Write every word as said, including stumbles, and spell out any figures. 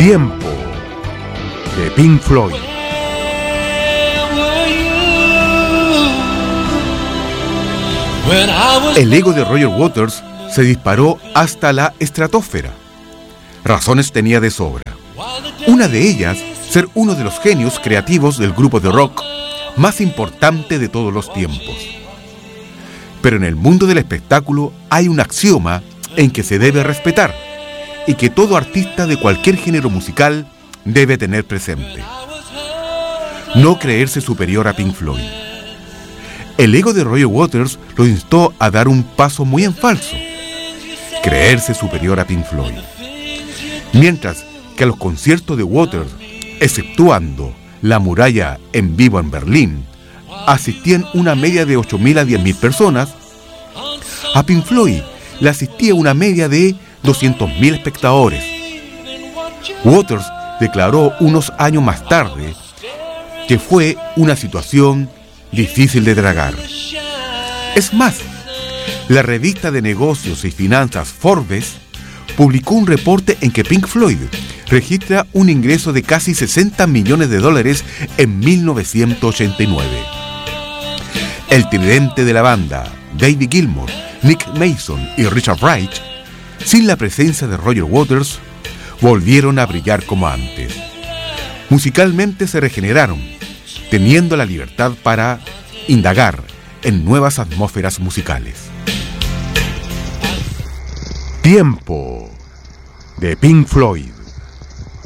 Tiempo de Pink Floyd. El ego de Roger Waters se disparó hasta la estratosfera. Razones tenía de sobra. Una de ellas, ser uno de los genios creativos del grupo de rock más importante de todos los tiempos. Pero en el mundo del espectáculo hay un axioma en que se debe respetar y que todo artista de cualquier género musical debe tener presente: no creerse superior a Pink Floyd. El ego de Roger Waters lo instó a dar un paso muy en falso: creerse superior a Pink Floyd. Mientras que a los conciertos de Waters, exceptuando La Muralla en vivo en Berlín, asistían una media de ocho mil a diez mil personas, a Pink Floyd le asistía una media de doscientos mil espectadores. Waters declaró unos años más tarde que fue una situación difícil de tragar. Es más, la revista de negocios y finanzas Forbes publicó un reporte en que Pink Floyd registra un ingreso de casi sesenta millones de dólares en mil novecientos ochenta y nueve. El tridente de la banda, David Gilmour, Nick Mason y Richard Wright, sin la presencia de Roger Waters, volvieron a brillar como antes. Musicalmente se regeneraron, teniendo la libertad para indagar en nuevas atmósferas musicales. Tiempo de Pink Floyd.